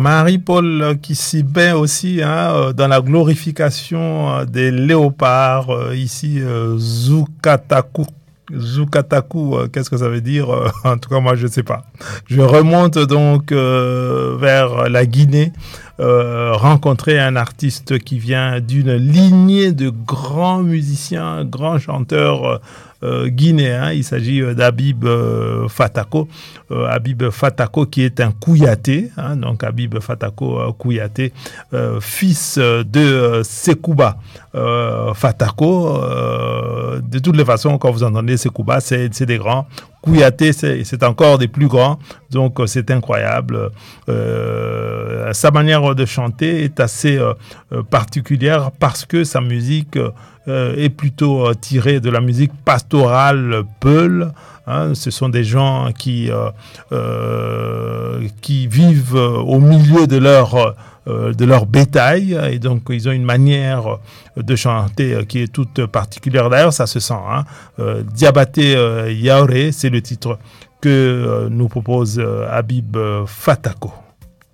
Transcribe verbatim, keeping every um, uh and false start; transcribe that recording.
Marie-Paul Kisibin aussi, hein, dans la glorification des léopards, ici, Zukataku. Zukataku, euh, qu'est-ce que ça veut dire? euh, En tout cas, moi, je ne sais pas. Je remonte donc euh, vers la Guinée, euh, rencontrer un artiste qui vient d'une lignée de grands musiciens, grands chanteurs euh, euh, guinéens. Il s'agit euh, d'Habib euh, Fatako. Euh, Habib Fatako qui est un Kouyaté, hein, donc Habib Fatako euh, Kouyaté, euh, fils de euh, Sekouba euh, Fatako. Euh, de toutes les façons, quand vous entendez Sekouba, c'est, c'est des grands. Kouyaté, c'est, c'est encore des plus grands, donc euh, c'est incroyable. Euh, sa manière de chanter est assez euh, particulière parce que sa musique euh, est plutôt euh, tirée de la musique pastorale peul. Hein, ce sont des gens qui, euh, euh, qui vivent au milieu de leur, euh, de leur bétail et donc ils ont une manière de chanter qui est toute particulière. D'ailleurs, ça se sent. Hein. Euh, Diabaté euh, Yaoré, c'est le titre que euh, nous propose euh, Habib Fatako.